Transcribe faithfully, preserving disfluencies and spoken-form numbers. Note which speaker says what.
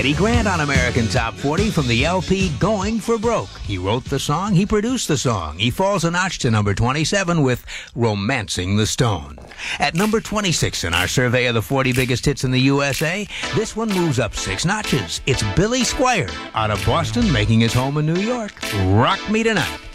Speaker 1: Eddie Grant on American Top forty from the L P Going for Broke. He wrote the song, he produced the song. He falls a notch to number twenty-seven with Romancing the Stone. At number twenty-six in our survey of the forty biggest hits in the U S A, this one moves up six notches. It's Billy Squier out of Boston, making his home in New York. Rock Me Tonight.